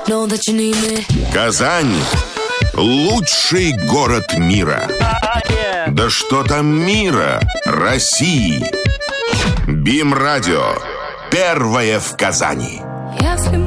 know that you need me. Казань – лучший город мира. Да что там мира, России. БИМ-радио. Первое в Казани. Если